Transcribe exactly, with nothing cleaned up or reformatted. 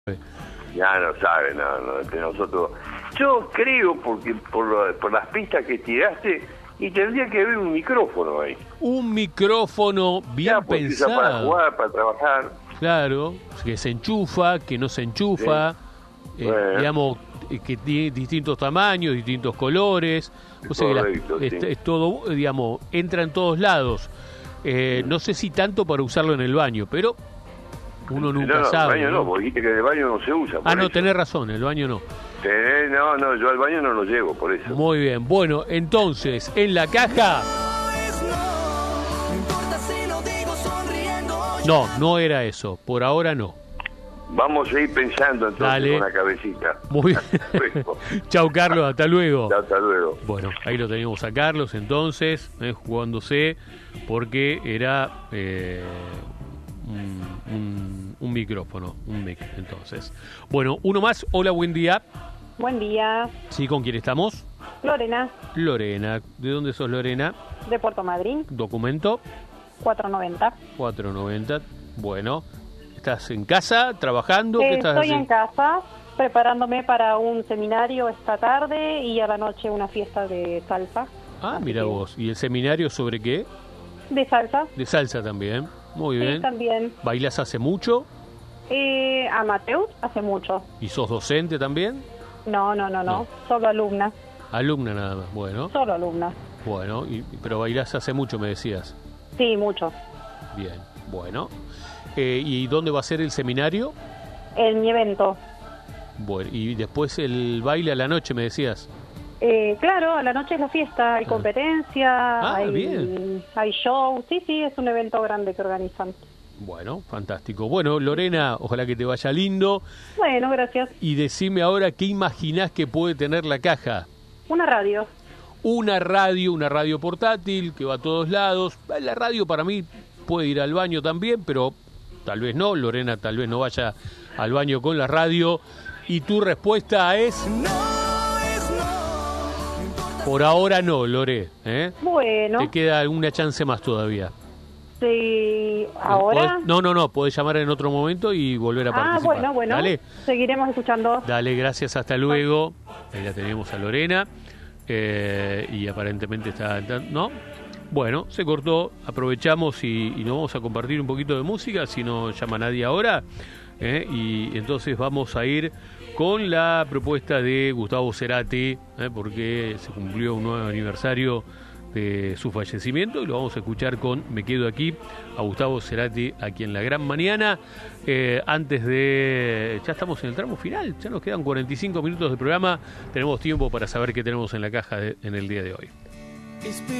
Ya no sabe, no, no, entre nosotros. Yo creo, porque por, lo, por las pistas que tiraste, y tendría que haber un micrófono ahí. Un micrófono bien ya, pensado. Para jugar, para trabajar. Claro, que se enchufa, que no se enchufa, sí. eh, bueno. digamos, que tiene distintos tamaños, distintos colores. O sea, Correcto, que la, sí. es, es todo, digamos, entra en todos lados. Eh, no sé si tanto para usarlo en el baño, pero uno nunca no, no, sabe. El baño no, porque dijiste que el baño no se usa. Ah, no, eso. tenés razón, el baño no. Tenés, no, no, yo al baño no lo llevo, por eso. Muy bien, bueno, entonces, en la caja... No, no era eso, por ahora no. Vamos a ir pensando entonces. Dale. Con la cabecita. Muy bien. Chau, Carlos, hasta luego. Chau, hasta luego. Bueno, ahí lo teníamos a Carlos entonces, eh, jugándose, porque era eh, un, un, un micrófono, un mic, entonces. Bueno, uno más. Hola, buen día. Buen día. Sí, ¿con quién estamos? Lorena. Lorena. ¿De dónde sos, Lorena? De Puerto Madryn. ¿Documento? cuatrocientos noventa. cuatrocientos noventa. Bueno. ¿Estás en casa, trabajando? ¿Qué Eh, estás estoy haciendo? en casa, preparándome para un seminario esta tarde y a la noche una fiesta de salsa. Ah, Así mira que... vos. ¿Y el seminario sobre qué? De salsa. De salsa también. Muy Sí, bien. también. ¿Bailás hace mucho? Eh, amateur, hace mucho. ¿Y sos docente también? No, no, no, no, No. solo alumna. Alumna nada más. Bueno. Solo alumna. Bueno, y, pero bailás hace mucho, me decías. Sí, mucho. Bien, bueno. Eh, ¿Y dónde va a ser el seminario? En mi evento. Bueno, y después el baile a la noche, me decías. Eh, claro, a la noche es la fiesta, hay Ah. competencia, Ah, hay, bien. hay show. Sí, sí, es un evento grande que organizan. Bueno, fantástico. Bueno, Lorena, ojalá que te vaya lindo. Bueno, gracias. Y decime ahora, ¿qué imaginás que puede tener la caja? Una radio. Una radio, una radio portátil que va a todos lados. La radio para mí puede ir al baño también, pero tal vez no. Lorena tal vez no vaya al baño con la radio. Y tu respuesta es... Por ahora no, Lore. ¿eh? Bueno. Te queda alguna chance más todavía. Sí, ahora. ¿Podés? No, no, no. Podés llamar en otro momento y volver a Ah, participar. bueno, bueno. Dale. Seguiremos escuchando. Dale, gracias. Hasta luego. Ahí la tenemos a Lorena. Eh, y aparentemente está... ¿No? Bueno, se cortó, aprovechamos y, y nos vamos a compartir un poquito de música, si no llama nadie ahora, ¿eh? Y entonces vamos a ir con la propuesta de Gustavo Cerati, ¿eh? Porque se cumplió un nuevo aniversario de su fallecimiento y lo vamos a escuchar con Me Quedo Aquí, a Gustavo Cerati aquí en La Gran Mañana. Eh, antes de... Ya estamos en el tramo final, ya nos quedan cuarenta y cinco minutos de programa, tenemos tiempo para saber qué tenemos en la caja de, en el día de hoy.